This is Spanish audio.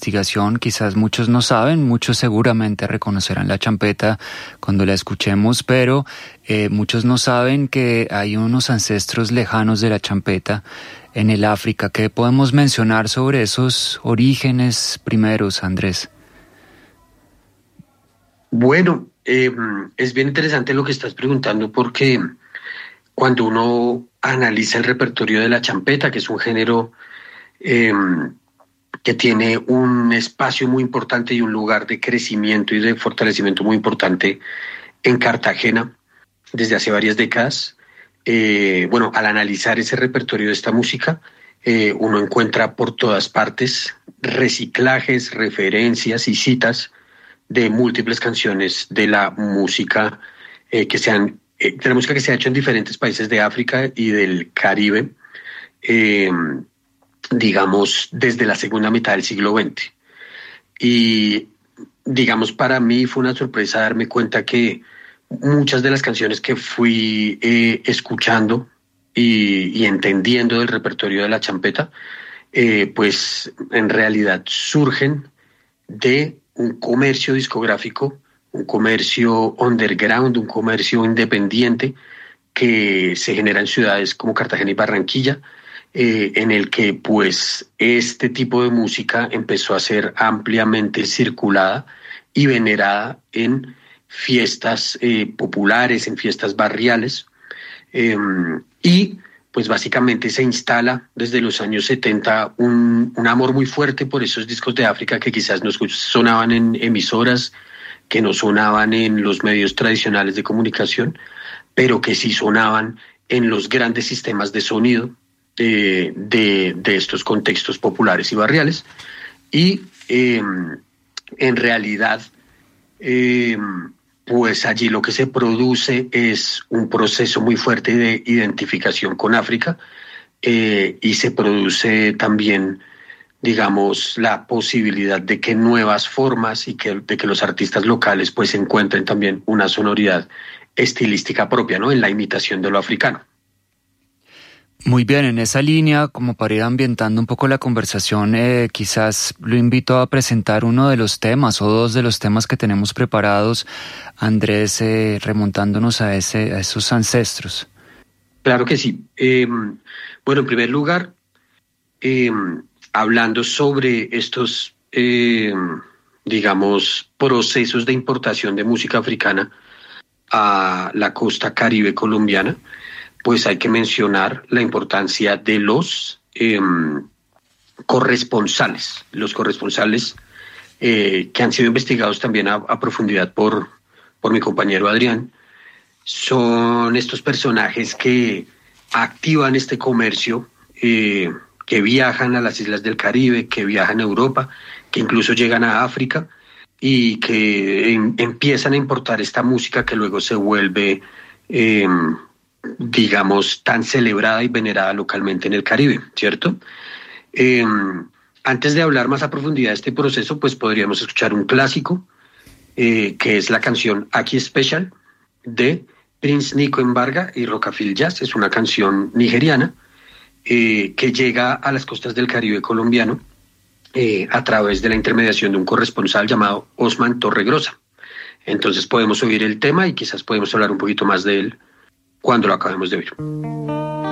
investigación. Quizás muchos no saben, muchos seguramente reconocerán la champeta cuando la escuchemos, pero muchos no saben que hay unos ancestros lejanos de la champeta en el África. ¿Qué podemos mencionar sobre esos orígenes primeros, Andrés? Bueno, es bien interesante lo que estás preguntando porque cuando uno analiza el repertorio de la champeta, que es un género que tiene un espacio muy importante y un lugar de crecimiento y de fortalecimiento muy importante en Cartagena desde hace varias décadas. Bueno, al analizar ese repertorio de esta música, uno encuentra por todas partes reciclajes, referencias y citas de múltiples canciones de la música de la música que se ha hecho en diferentes países de África y del Caribe, digamos, desde la segunda mitad del siglo XX. Y, digamos, para mí fue una sorpresa darme cuenta que muchas de las canciones que fui escuchando y entendiendo del repertorio de la champeta, pues en realidad surgen de un comercio discográfico, un comercio underground, un comercio independiente que se genera en ciudades como Cartagena y Barranquilla, en el que pues este tipo de música empezó a ser ampliamente circulada y venerada en fiestas populares, en fiestas barriales, y pues básicamente se instala desde los años 70 un amor muy fuerte por esos discos de África que quizás no sonaban en emisoras, que no sonaban en los medios tradicionales de comunicación, pero que sí sonaban en los grandes sistemas de sonido de estos contextos populares y barriales. Y en realidad, pues allí lo que se produce es un proceso muy fuerte de identificación con África, y se produce también, digamos, la posibilidad de que nuevas formas y de que los artistas locales pues encuentren también una sonoridad estilística propia, ¿no?, en la imitación de lo africano. Muy bien, en esa línea, como para ir ambientando un poco la conversación, quizás lo invito a presentar uno de los temas o dos de los temas que tenemos preparados, Andrés, remontándonos a esos ancestros. Claro que sí. Bueno, en primer lugar, hablando sobre estos, digamos, procesos de importación de música africana a la costa caribe colombiana, pues hay que mencionar la importancia de los corresponsales. Los corresponsales que han sido investigados también a profundidad por mi compañero Adrián, son estos personajes que activan este comercio, que viajan a las islas del Caribe, que viajan a Europa, que incluso llegan a África y que empiezan a importar esta música que luego se vuelve, digamos, tan celebrada y venerada localmente en el Caribe, ¿cierto? Antes de hablar más a profundidad de este proceso, pues podríamos escuchar un clásico, que es la canción Aki Special de Prince Nico Mbarga y Rockafil Jazz. Es una canción nigeriana que llega a las costas del Caribe colombiano a través de la intermediación de un corresponsal llamado Osman Torregrosa. Entonces podemos oír el tema y quizás podemos hablar un poquito más de él cuando lo acabemos de oír.